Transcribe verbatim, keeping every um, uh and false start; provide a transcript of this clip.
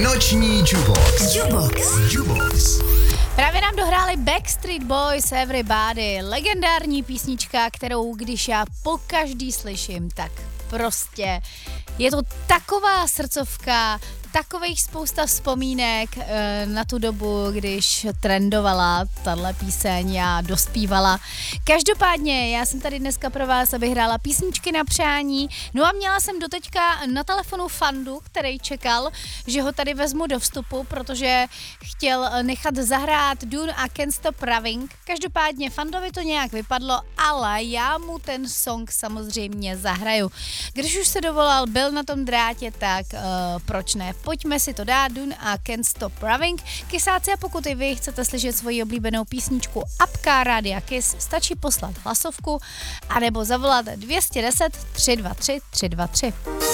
Noční Jukebox. Jukebox. Jukebox. Právě nám dohráli Backstreet Boys Everybody, legendární písnička, kterou když já po každý slyším, tak prostě je to taková srdcovka, takových spousta vzpomínek e, na tu dobu, když trendovala tahle píseň a dospívala. Každopádně, já jsem tady dneska pro vás, abych hrála písničky na přání, no a měla jsem doteďka na telefonu Fandu, který čekal, že ho tady vezmu do vstupu, protože chtěl nechat zahrát Dune a Can't Stop Loving. Každopádně Fandovi to nějak vypadlo, ale já mu ten song samozřejmě zahraju. Když už se dovolal, byl na tom drátě, tak uh, proč ne? Pojďme si to dát, Dune a Can't Stop Loving. Kysáci, a pokud i vy chcete slyšet svoji oblíbenou písničku Apka Rádia Kiss, stačí poslat hlasovku anebo zavolat dvě stě deset tři dva tři tři dva tři.